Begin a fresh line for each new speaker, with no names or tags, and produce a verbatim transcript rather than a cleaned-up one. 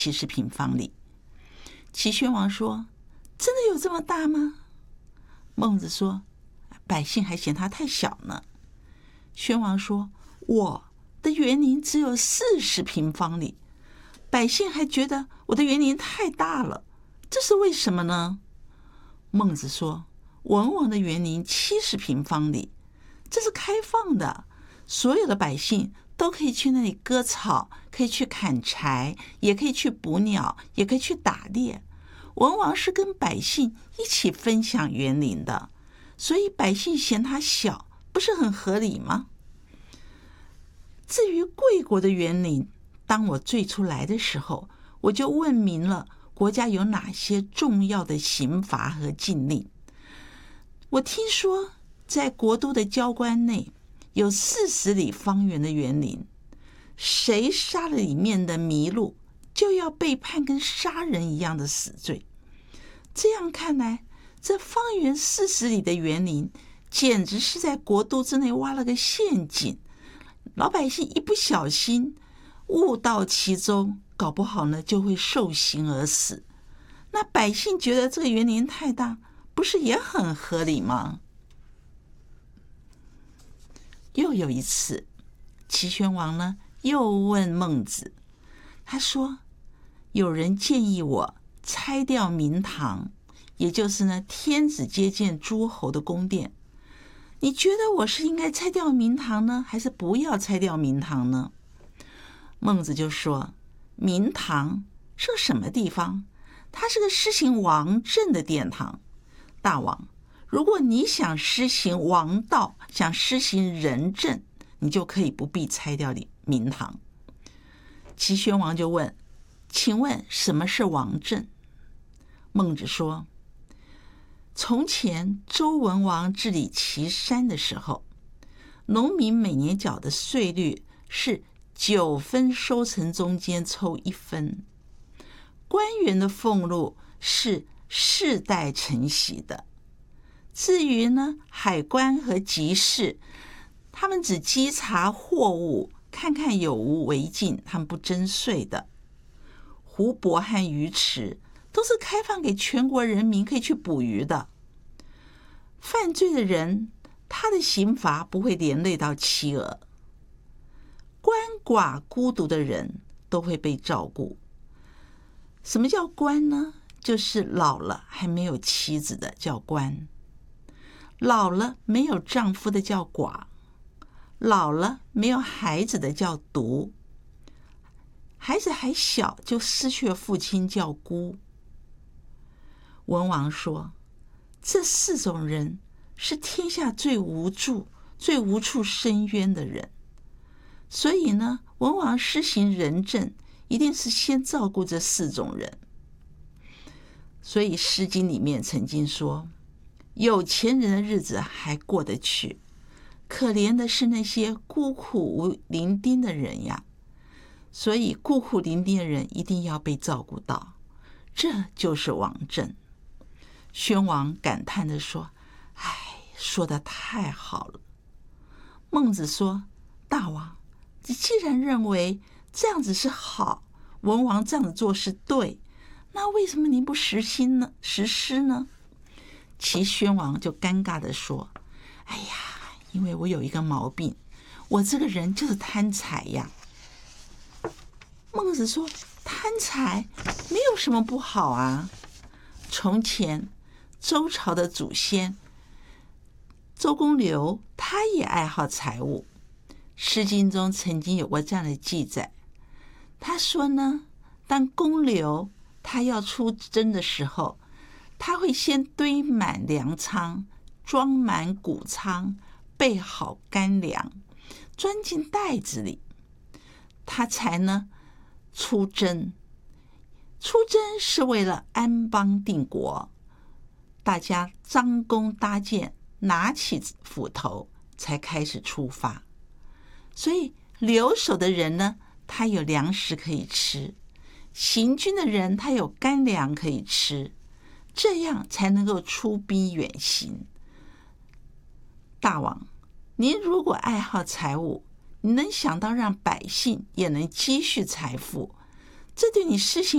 七十平方里。齐宣王说：“真的有这么大吗？”孟子说：“百姓还嫌它太小呢。”宣王说：“我的园林只有四十平方里，百姓还觉得我的园林太大了，这是为什么呢？”孟子说：“文王的园林七十平方里，这是开放的，所有的百姓都可以去那里割草，可以去砍柴，也可以去捕鸟，也可以去打猎。文王是跟百姓一起分享园林的，所以百姓嫌它小，不是很合理吗？至于贵国的园林，当我最初来的时候，我就问明了国家有哪些重要的刑罚和禁令。我听说在国都的郊关内有四十里方圆的园林，谁杀了里面的麋鹿，就要被判跟杀人一样的死罪。这样看来，这方圆四十里的园林简直是在国都之内挖了个陷阱，老百姓一不小心误到其中，搞不好呢就会受刑而死。那百姓觉得这个园林太大，不是也很合理吗？又有一次，齐宣王呢又问孟子，他说：“有人建议我拆掉明堂，也就是呢天子接见诸侯的宫殿。你觉得我是应该拆掉明堂呢，还是不要拆掉明堂呢？”孟子就说：“明堂是个什么地方？它是个施行王政的殿堂。大王，如果你想施行王道，想施行仁政，你就可以不必拆掉明堂。”齐宣王就问：“请问什么是王政？”孟子说：“从前周文王治理岐山的时候，农民每年缴的税率是九分收成中间抽一分，官员的俸禄是世代承袭的。至于呢海关和集市，他们只稽查货物，看看有无违禁，他们不征税的。湖泊和鱼池都是开放给全国人民可以去捕鱼的。犯罪的人，他的刑罚不会连累到妻儿。鳏寡孤独的人都会被照顾。什么叫鳏呢？就是老了还没有妻子的叫鳏，老了没有丈夫的叫寡，老了没有孩子的叫独，孩子还小就失去了父亲叫孤。文王说，这四种人是天下最无助、最无处伸冤的人。所以呢，文王施行仁政，一定是先照顾这四种人。所以《诗经》里面曾经说，有钱人的日子还过得去，可怜的是那些孤苦无伶仃的人呀。所以孤苦伶仃的人一定要被照顾到，这就是王政。宣王感叹地说：“哎，说得太好了。”孟子说：“大王，你既然认为这样子是好，文王这样子做是对，那为什么您不实行呢？实施呢？”齐宣王就尴尬地说：“哎呀，因为我有一个毛病，我这个人就是贪财呀。”孟子说：“贪财没有什么不好啊。从前周朝的祖先周公刘，他也爱好财物。诗经中曾经有过这样的记载，他说呢，当公刘他要出征的时候，他会先堆满粮仓，装满谷仓，备好干粮，装进袋子里，他才呢出征。出征是为了安邦定国，大家张弓搭箭，拿起斧头，才开始出发。所以留守的人呢，他有粮食可以吃；行军的人，他有干粮可以吃，这样才能够出兵远行。大王，您如果爱好财物，你能想到让百姓也能积蓄财富，这对你施行